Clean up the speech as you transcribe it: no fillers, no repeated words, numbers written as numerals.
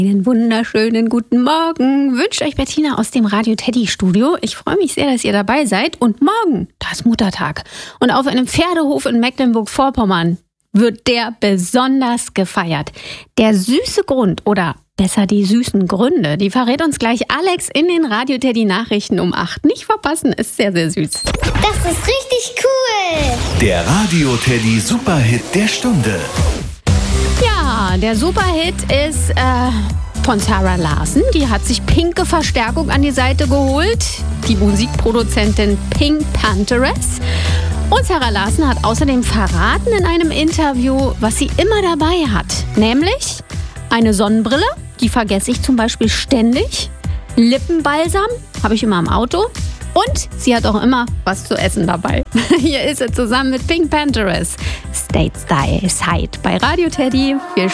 Einen wunderschönen guten Morgen wünscht euch Bettina aus dem Radio Teddy Studio. Ich freue mich sehr, dass ihr dabei seid. Und morgen, da ist Muttertag. Und auf einem Pferdehof in Mecklenburg-Vorpommern wird der besonders gefeiert. Der süße Grund oder besser die süßen Gründe, die verrät uns gleich Alex in den Radio Teddy Nachrichten um 8. Nicht verpassen, ist sehr, sehr süß. Das ist richtig cool. Der Radio Teddy Superhit der Stunde. Ja, der Superhit ist von Sarah Larsen. Die hat sich pinke Verstärkung an die Seite geholt. Die Musikproduzentin Pink Pantheress. Und Sarah Larsen hat außerdem verraten in einem Interview, was sie immer dabei hat. Nämlich eine Sonnenbrille, die vergesse ich zum Beispiel ständig. Lippenbalsam habe ich immer im Auto. Und sie hat auch immer was zu essen dabei. Hier ist sie zusammen mit Pink Pantheress. Stateside bei Radio Teddy.